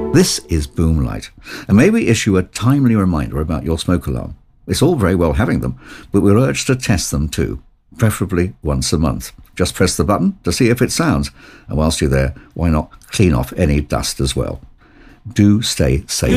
This is Boomlight, and may we issue a timely reminder about your smoke alarm. It's all very well having them, but we're urged to test them too, preferably once a month. Just press the button to see if it sounds, and whilst you're there, why not clean off any dust as well? Do stay safe.